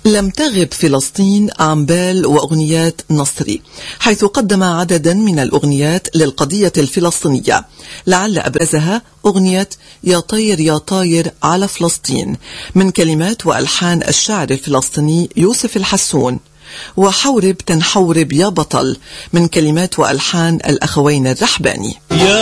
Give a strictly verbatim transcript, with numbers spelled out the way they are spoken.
لم تغب فلسطين عن بال وأغنيات نصري، حيث قدم عددا من الأغنيات للقضية الفلسطينية، لعل أبرزها أغنية يا طير يا طاير على فلسطين من كلمات وألحان الشاعر الفلسطيني يوسف الحسون، وحورب تنحورب يا بطل من كلمات وألحان الأخوين الرحباني.